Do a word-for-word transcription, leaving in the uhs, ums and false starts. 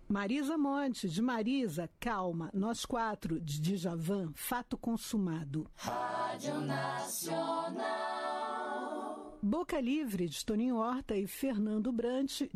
Marisa Monte, de Marisa, Calma. Nós Quatro, de Djavan, Fato Consumado. Rádio Nacional. Boca Livre, de Toninho Horta e Fernando Brant,